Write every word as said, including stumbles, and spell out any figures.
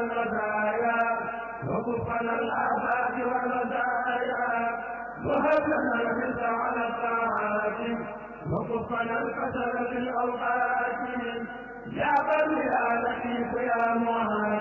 المزايا وكفنا الآفات والمزايا وهب لنا الحرص على الطاعات وكفنا الكسل في الأوقات يا بني